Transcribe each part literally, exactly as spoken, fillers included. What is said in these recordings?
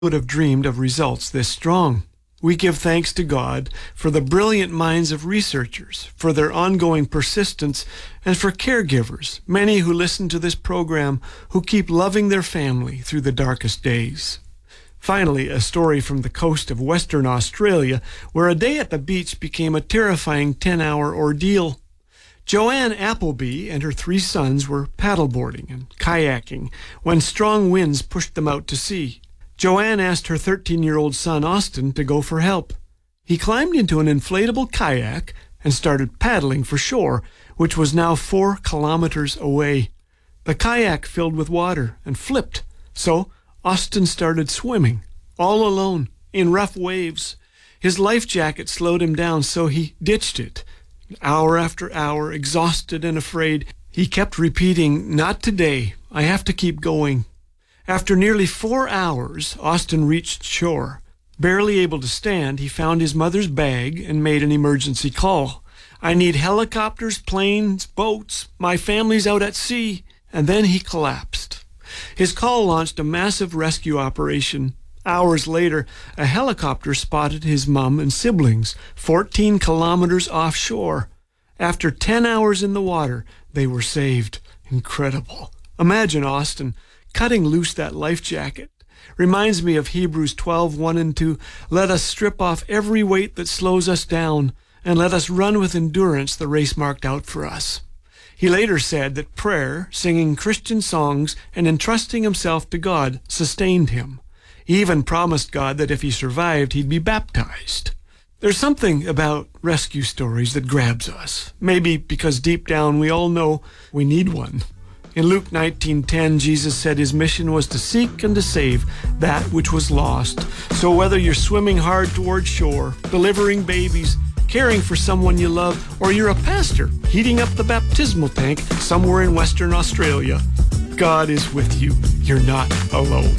would have dreamed of results this strong. We give thanks to God for the brilliant minds of researchers, for their ongoing persistence, and for caregivers, many who listen to this program, who keep loving their family through the darkest days. Finally, a story from the coast of Western Australia, where a day at the beach became a terrifying ten-hour ordeal. Joanne Appleby and her three sons were paddleboarding and kayaking when strong winds pushed them out to sea. Joanne asked her thirteen-year-old son Austin to go for help. He climbed into an inflatable kayak and started paddling for shore, which was now four kilometers away. The kayak filled with water and flipped, so Austin started swimming, all alone, in rough waves. His life jacket slowed him down, so he ditched it. Hour after hour, exhausted and afraid, he kept repeating, "Not today. I have to keep going." After nearly four hours, Austin reached shore. Barely able to stand, he found his mother's bag and made an emergency call. "I need helicopters, planes, boats. My family's out at sea." And then he collapsed. His call launched a massive rescue operation. Hours later, a helicopter spotted his mom and siblings, fourteen kilometers offshore. After ten hours in the water, they were saved. Incredible. Imagine Austin cutting loose that life jacket. Reminds me of Hebrews twelve, one and two. Let us strip off every weight that slows us down, and let us run with endurance the race marked out for us. He later said that prayer, singing Christian songs, and entrusting himself to God sustained him. He even promised God that if he survived, he'd be baptized. There's something about rescue stories that grabs us, maybe because deep down we all know we need one. In Luke nineteen ten, Jesus said his mission was to seek and to save that which was lost. So whether you're swimming hard towards shore, delivering babies, caring for someone you love, or you're a pastor heating up the baptismal tank somewhere in Western Australia, God is with you. You're not alone.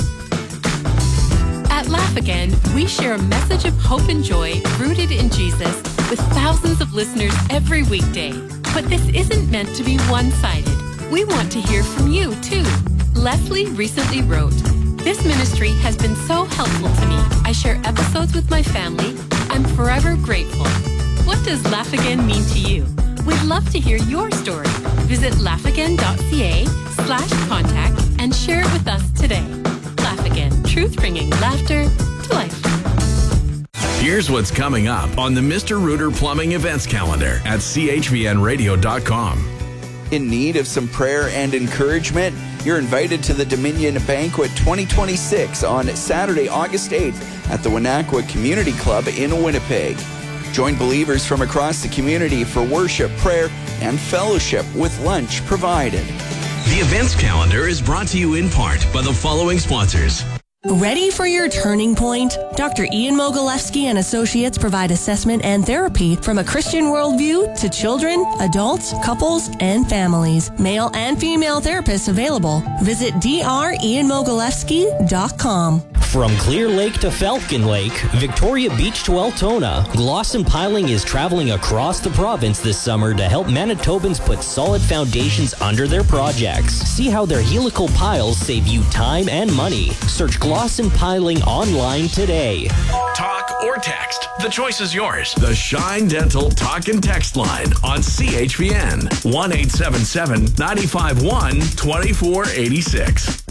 At Laugh Again, we share a message of hope and joy rooted in Jesus with thousands of listeners every weekday. But this isn't meant to be one-sided. We want to hear from you, too. Leslie recently wrote, "This ministry has been so helpful to me. I share episodes with my family. I'm forever grateful." What does Laugh Again mean to you? We'd love to hear your story. Visit laughagain.ca slash contact and share it with us today. Laugh Again, truth-bringing laughter to life. Here's what's coming up on the Mister Rooter Plumbing events calendar at c h v n radio dot com. In need of some prayer and encouragement? You're invited to the Dominion Banquet twenty twenty-six on Saturday, August eighth at the Wenatchee Community Club in Winnipeg. Join believers from across the community for worship, prayer, and fellowship with lunch provided. The events calendar is brought to you in part by the following sponsors. Ready for your turning point? Doctor Ian Mogilewski and Associates provide assessment and therapy from a Christian worldview to children, adults, couples, and families. Male and female therapists available. Visit d r ian mogilewski dot com. From Clear Lake to Falcon Lake, Victoria Beach to Altona, Glosson Piling is traveling across the province this summer to help Manitobans put solid foundations under their projects. See how their helical piles save you time and money. Search Glosson Piling online today. Talk or text. The choice is yours. The Shine Dental Talk and Text line on C H V N. one eight seven seven, nine five one, two four eight six.